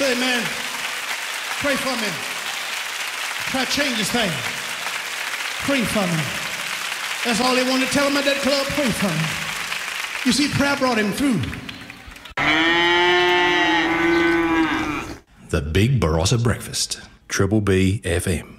say, man, pray for me. Try to change this thing. Pray for me. That's all they wanted to tell him at that club. Pray for me. You see, prayer brought him through. The Big Barossa Breakfast, Triple B FM.